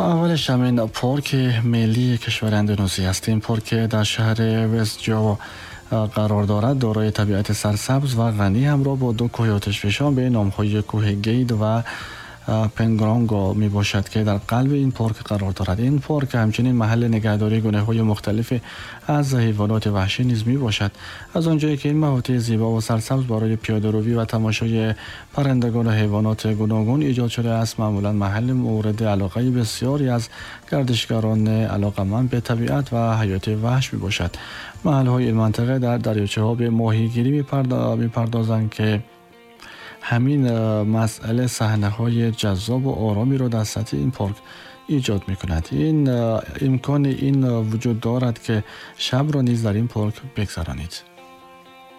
اولش همین پارک ملی کشور اندونزی است. این پارک در شهر وست جاوا قرار دارد. دارای طبیعت سرسبز و غنی همراه با دو کوه آتشفشان به نام‌های کوه گید و پنگرانگو می باشد که در قلب این پارک قرار دارد. این پارک همچنین محل نگهداری گونه‌های مختلف از حیوانات وحشی نیز می باشد. از آنجایی که این محیط زیبا و سرسبز برای پیاده‌روی و تماشای پرندگان و حیوانات گوناگون ایجاد شده است، معمولا محل مورد علاقه بسیاری از گردشگران علاقه‌مند به طبیعت و حیات وحش می باشد. محل‌های این منطقه در دریاچه‌ها به ماهیگیری می‌پردازند که همین مسئله صحنه‌های جذاب و آرامی را در سطح این پارک ایجاد می‌کند. این امکان این وجود دارد که شب را نیز در این پارک بگذرانید.